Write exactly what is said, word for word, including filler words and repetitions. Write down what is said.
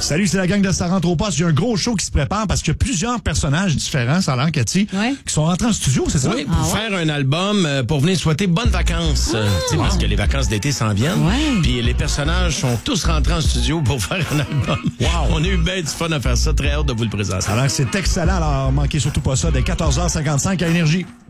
Salut, c'est la gang de Ça rentre au poste. Il y a un gros show qui se prépare parce qu'il y a plusieurs personnages différents, ça a l'air, Cathy, ouais. qui sont rentrés en studio, c'est ça? Oui, pour ah, faire ouais? un album, euh, pour venir souhaiter bonnes vacances. Ah, euh, wow. Parce que les vacances d'été s'en viennent. Ouais. Puis les personnages sont tous rentrés en studio pour faire un album. Wow. On a eu bien du fun à faire ça. Très hâte de vous le présenter. Alors, c'est excellent. Alors, manquez surtout pas ça dès quatorze heures cinquante-cinq à Énergie.